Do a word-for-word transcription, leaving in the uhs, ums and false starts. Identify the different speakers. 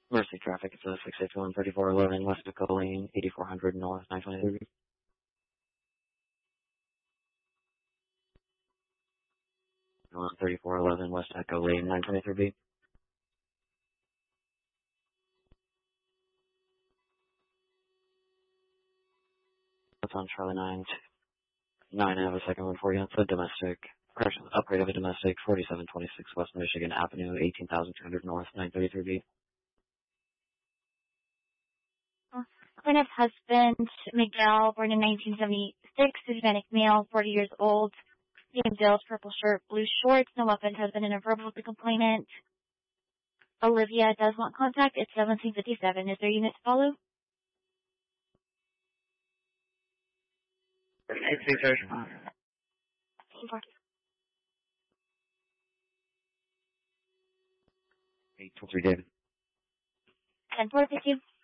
Speaker 1: Mercy traffic, it's a six eight one thirty-four eleven West Dakota Lane, eighty-four hundred North, nine twenty-three. thirty-four eleven West Echo Lane, nine twenty-three B. That's on Charlie nine. nine, I have a second one for you. It's a domestic, correction, upgrade of a domestic, forty-seven twenty-six West Michigan Avenue, eighteen thousand two hundred North, nine thirty-three B.
Speaker 2: Plaintiff's husband, Miguel, born in nineteen seventy-six, Hispanic male, forty years old, name Dills, purple shirt, blue shorts, no weapon, has been in a verbal with the complainant. Olivia does want contact. It's seventeen fifty-seven. Is there unit to follow?
Speaker 1: eight sir. eight two three David.
Speaker 2: ten four, thank you.